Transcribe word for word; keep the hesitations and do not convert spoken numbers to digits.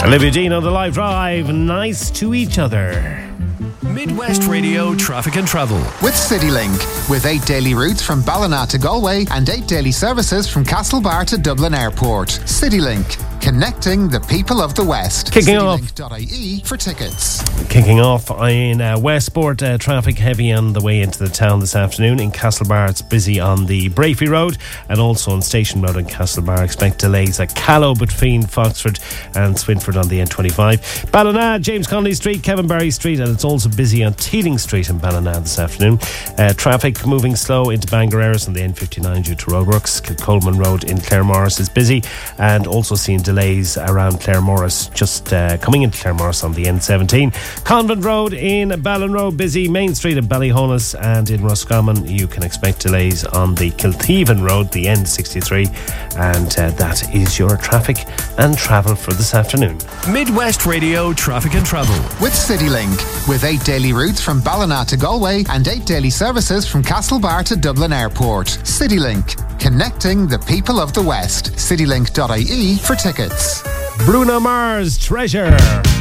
Olivia Dean on the live drive. Nice to each other. Midwest Radio Traffic and Travel with CityLink, with eight daily routes from Ballina to Galway and eight daily services from Castlebar to Dublin Airport. CityLink, connecting the people of the West. Kicking off citylink dot I E for tickets. Kicking off in uh, Westport, uh, traffic heavy on the way into the town this afternoon. In Castlebar, it's busy on the Brafey Road and also on Station Road in Castlebar. Expect delays at Callow between Foxford and Swinford on the N twenty-five. Ballina, James Connolly Street, Kevin Barry Street, and it's also busy on Teeling Street in Ballina this afternoon. Uh, traffic moving slow into Bangareras on the N fifty-nine due to roadworks. Kilcolman Road in Claremorris is busy, and also seeing delays around Claremorris, just uh, coming into Claremorris on the N seventeen. Convent Road in Ballinrobe busy. Main Street in Ballyhonus, and in Roscommon you can expect delays on the Kiltheven Road, the N sixty-three, and uh, that is your traffic and travel for this afternoon. Midwest Radio Traffic and Travel with CityLink, with eight daily routes from Ballina to Galway and eight daily services from Castlebar to Dublin Airport. CityLink, connecting the people of the West. citylink dot I E for tickets. Bruno Mars, Treasure.